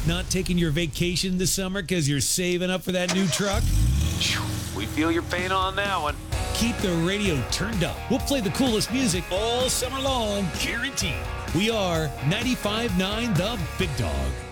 Not taking your vacation this summer because you're saving up for that new truck? We feel your pain on that one. Keep the radio turned up. We'll play the coolest music all summer long, guaranteed. We are 95.9 The Big Dog.